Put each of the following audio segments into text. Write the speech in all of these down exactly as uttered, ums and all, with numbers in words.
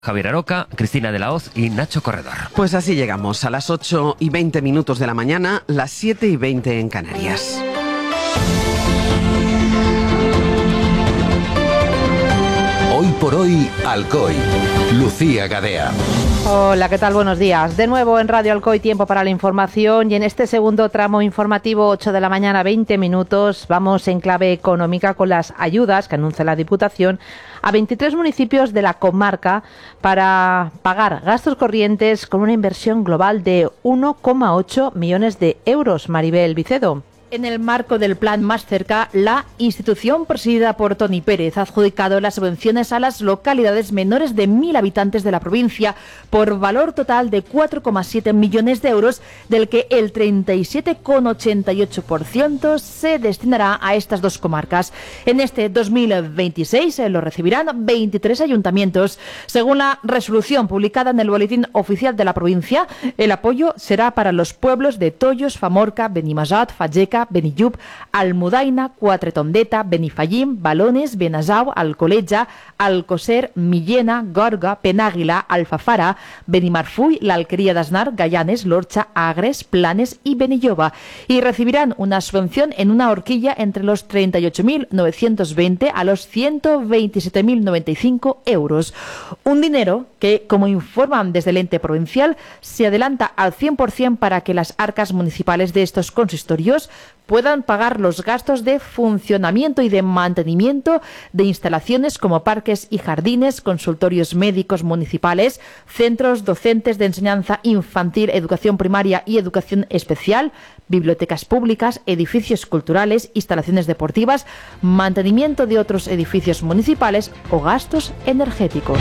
Javier Aroca, Cristina de la Hoz y Nacho Corredor. Pues así llegamos a las ocho y veinte minutos de la mañana, las siete y veinte en Canarias. Hoy por hoy, Alcoy. Lucía Gadea. Hola, ¿qué tal? Buenos días. De nuevo en Radio Alcoy, tiempo para la información, y en este segundo tramo informativo, ocho de la mañana, veinte minutos, vamos en clave económica con las ayudas que anuncia la Diputación a veintitrés municipios de la comarca para pagar gastos corrientes con una inversión global de uno coma ocho millones de euros. Maribel Vicedo. En el marco del plan Más Cerca, la institución presidida por Toni Pérez ha adjudicado las subvenciones a las localidades menores de mil habitantes de la provincia por valor total de cuatro coma siete millones de euros, del que el treinta y siete coma ochenta y ocho por ciento se destinará a estas dos comarcas. En este dos mil veintiséis eh, lo recibirán veintitrés ayuntamientos. Según la resolución publicada en el Boletín Oficial de la provincia, el apoyo será para los pueblos de Tollos, Famorca, Benimajat, Fageca, Benillup, Almudaina, Quatretondeta, Benifallim, Balones, Benasau, Alcoleja, Alcocer, Millena, Gorga, Penàguila, Alfafara, Benimarfull, la Alquería d'Asnar, Gallanes, Lorcha, Agres, Planes y Benilloba. Y recibirán una subvención en una horquilla entre los treinta y ocho mil novecientos veinte a los ciento veintisiete mil noventa y cinco euros. Un dinero que, como informan desde el ente provincial, se adelanta al cien por ciento para que las arcas municipales de estos consistorios puedan pagar los gastos de funcionamiento y de mantenimiento de instalaciones como parques y jardines, consultorios médicos municipales, centros docentes de enseñanza infantil, educación primaria y educación especial, bibliotecas públicas, edificios culturales, instalaciones deportivas, mantenimiento de otros edificios municipales o gastos energéticos.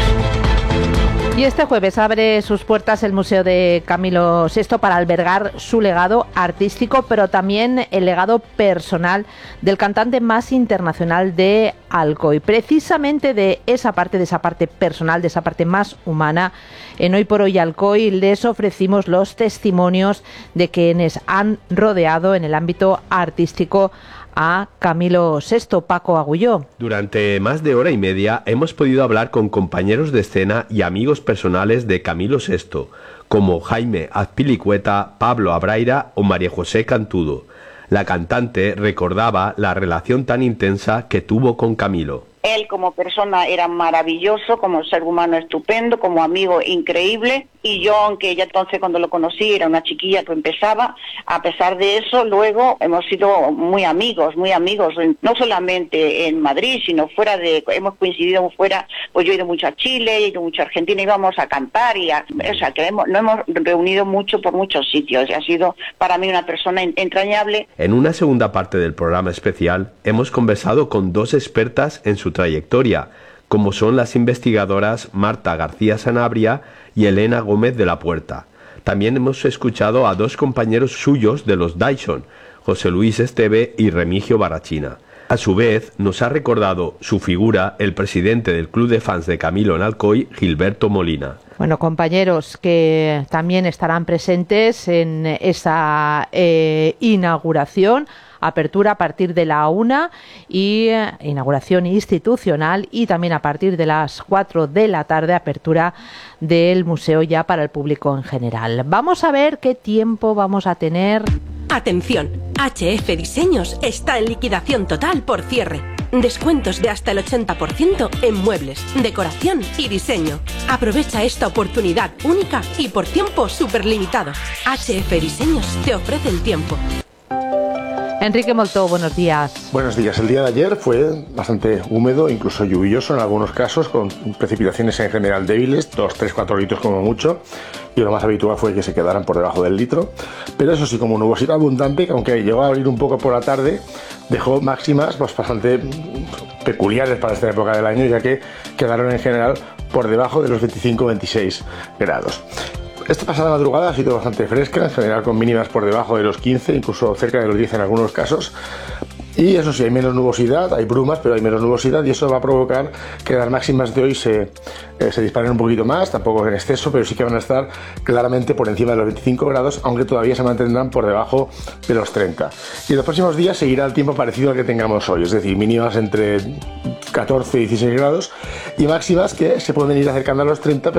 Y este jueves abre sus puertas el Museo de Camilo sexto para albergar su legado artístico, pero también el legado personal del cantante más internacional de Alcoy. Precisamente de esa parte, de esa parte personal, de esa parte más humana, en Hoy por Hoy Alcoy les ofrecimos los testimonios de quienes han rodeado en el ámbito artístico a Camilo sexto. Paco Agulló. Durante más de hora y media hemos podido hablar con compañeros de escena y amigos personales de Camilo sexto, como Jaime Azpilicueta, Pablo Abraira o María José Cantudo. La cantante recordaba la relación tan intensa que tuvo con Camilo. Él como persona era maravilloso, como ser humano estupendo, como amigo increíble, y yo, aunque ya entonces cuando lo conocí era una chiquilla que empezaba, a pesar de eso luego hemos sido muy amigos, muy amigos, no solamente en Madrid, sino fuera de, hemos coincidido fuera, pues yo he ido mucho a Chile, he ido mucho a Argentina, íbamos a cantar, y a, o sea, que hemos, nos hemos reunido mucho por muchos sitios, y ha sido para mí una persona entrañable. En una segunda parte del programa especial hemos conversado con dos expertas en su trayectoria, como son las investigadoras Marta García Sanabria y Elena Gómez de la Puerta. También hemos escuchado a dos compañeros suyos de los Dyson, José Luis Esteve y Remigio Barrachina. A su vez, nos ha recordado su figura el presidente del Club de Fans de Camilo en Alcoy, Gilberto Molina. Bueno, compañeros que también estarán presentes en esa eh, inauguración. Apertura a partir de la una y eh, inauguración institucional, y también a partir de las cuatro de la tarde apertura del museo ya para el público en general. Vamos a ver qué tiempo vamos a tener. Atención, H F Diseños está en liquidación total por cierre. Descuentos de hasta el ochenta por ciento en muebles, decoración y diseño. Aprovecha esta oportunidad única y por tiempo superlimitado. H F Diseños te ofrece el tiempo. Enrique Moltó, buenos días. Buenos días. El día de ayer fue bastante húmedo, incluso lluvioso en algunos casos, con precipitaciones en general débiles, dos, tres, cuatro litros como mucho, y lo más habitual fue que se quedaran por debajo del litro. Pero eso sí, como nubosidad abundante, que aunque llegó a abrir un poco por la tarde, dejó máximas pues, bastante peculiares para esta época del año, ya que quedaron en general por debajo de los veinticinco a veintiséis grados. Esta pasada madrugada ha sido bastante fresca, en general con mínimas por debajo de los quince, incluso cerca de los diez en algunos casos. Y eso sí, hay menos nubosidad, hay brumas, pero hay menos nubosidad y eso va a provocar que las máximas de hoy se, eh, se disparen un poquito más, tampoco en exceso, pero sí que van a estar claramente por encima de los veinticinco grados, aunque todavía se mantendrán por debajo de los treinta. Y en los próximos días seguirá el tiempo parecido al que tengamos hoy, es decir, mínimas entre catorce y dieciséis grados y máximas que se pueden ir acercando a los treinta,